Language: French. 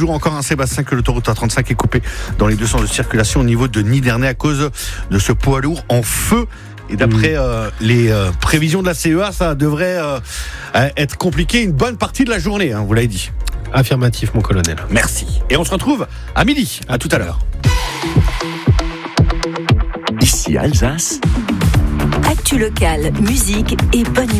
toujours encore un Sébastien que l'autoroute A35 est coupée dans les deux sens de circulation au niveau de Nidernais à cause de ce poids lourd en feu. Et d'après les prévisions de la CEA, ça devrait être compliqué une bonne partie de la journée, vous l'avez dit. Affirmatif, mon colonel. Merci. Et on se retrouve à midi. À tout à l'heure. Ici Alsace. Actu locale, musique et bonne humeur.